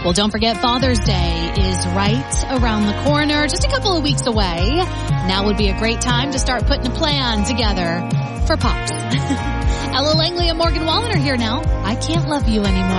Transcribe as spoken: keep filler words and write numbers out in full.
Well, don't forget Father's Day is right around the corner, just a couple of weeks away. Now would be a great time to start putting a plan together for Pops. Ella Langley and Morgan Wallen are here now. I Can't Love You Anymore.